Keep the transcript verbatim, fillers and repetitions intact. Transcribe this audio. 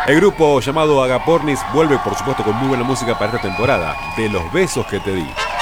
El grupo llamado Agapornis vuelve por supuesto con muy buena música para esta temporada, De los besos que te di.